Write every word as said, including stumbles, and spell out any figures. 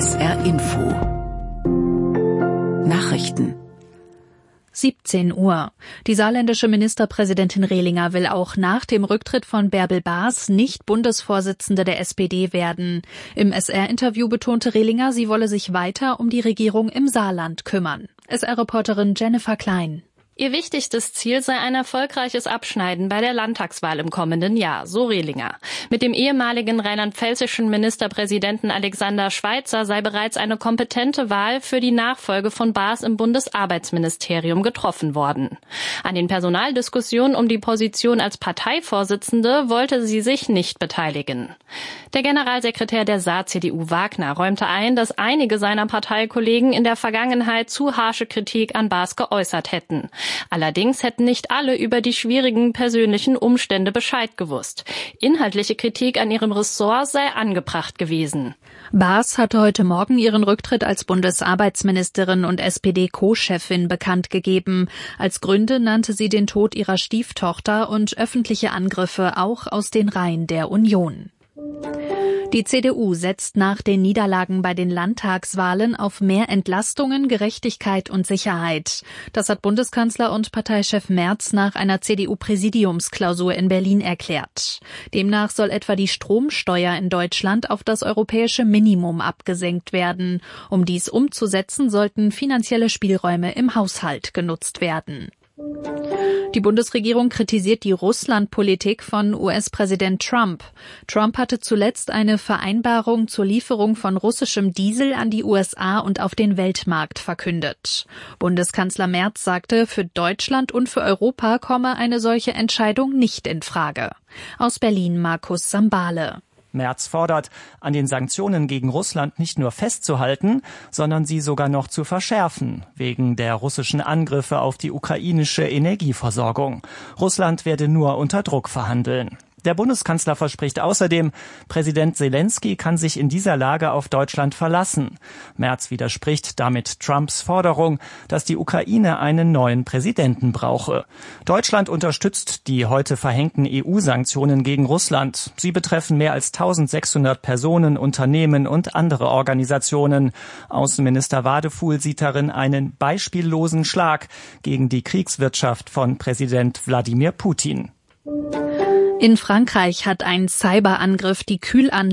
S R Info Nachrichten siebzehn Uhr. Die saarländische Ministerpräsidentin Rehlinger will auch nach dem Rücktritt von Bärbel Baas nicht Bundesvorsitzende der S P D werden. Im S R-Interview betonte Rehlinger, sie wolle sich weiter um die Regierung im Saarland kümmern. S R-Reporterin Jennifer Klein. Ihr wichtigstes Ziel sei ein erfolgreiches Abschneiden bei der Landtagswahl im kommenden Jahr, so Rehlinger. Mit dem ehemaligen rheinland-pfälzischen Ministerpräsidenten Alexander Schweitzer sei bereits eine kompetente Wahl für die Nachfolge von Baas im Bundesarbeitsministerium getroffen worden. An den Personaldiskussionen um die Position als Parteivorsitzende wollte sie sich nicht beteiligen. Der Generalsekretär der Saar-C D U Wagner räumte ein, dass einige seiner Parteikollegen in der Vergangenheit zu harsche Kritik an Baas geäußert hätten. Allerdings hätten nicht alle über die schwierigen persönlichen Umstände Bescheid gewusst. Inhaltliche Kritik an ihrem Ressort sei angebracht gewesen. Baas hatte heute Morgen ihren Rücktritt als Bundesarbeitsministerin und S P D-Co-Chefin bekannt gegeben. Als Gründe nannte sie den Tod ihrer Stieftochter und öffentliche Angriffe auch aus den Reihen der Union. Die C D U setzt nach den Niederlagen bei den Landtagswahlen auf mehr Entlastungen, Gerechtigkeit und Sicherheit. Das hat Bundeskanzler und Parteichef Merz nach einer C D U-Präsidiumsklausur in Berlin erklärt. Demnach soll etwa die Stromsteuer in Deutschland auf das europäische Minimum abgesenkt werden. Um dies umzusetzen, sollten finanzielle Spielräume im Haushalt genutzt werden. Die Bundesregierung kritisiert die Russland-Politik von U S-Präsident Trump. Trump hatte zuletzt eine Vereinbarung zur Lieferung von russischem Diesel an die U S A und auf den Weltmarkt verkündet. Bundeskanzler Merz sagte, für Deutschland und für Europa komme eine solche Entscheidung nicht in Frage. Aus Berlin Markus Sambale. Merz fordert, an den Sanktionen gegen Russland nicht nur festzuhalten, sondern sie sogar noch zu verschärfen, wegen der russischen Angriffe auf die ukrainische Energieversorgung. Russland werde nur unter Druck verhandeln. Der Bundeskanzler verspricht außerdem, Präsident Zelensky kann sich in dieser Lage auf Deutschland verlassen. Merz widerspricht damit Trumps Forderung, dass die Ukraine einen neuen Präsidenten brauche. Deutschland unterstützt die heute verhängten E U-Sanktionen gegen Russland. Sie betreffen mehr als eintausendsechshundert Personen, Unternehmen und andere Organisationen. Außenminister Wadefuhl sieht darin einen beispiellosen Schlag gegen die Kriegswirtschaft von Präsident Wladimir Putin. In Frankreich hat ein Cyberangriff die Kühlanlage